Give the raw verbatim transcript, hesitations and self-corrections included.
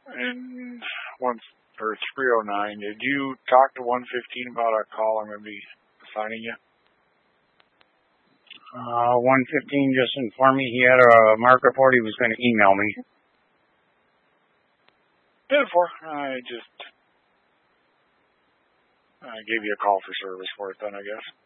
And one or three oh nine. Did you talk to one fifteen about a call I'm going to be assigning you? Uh, one fifteen just informed me he had a mark report. He was going to email me. ten four. I just I gave you a call for service for it then, I guess.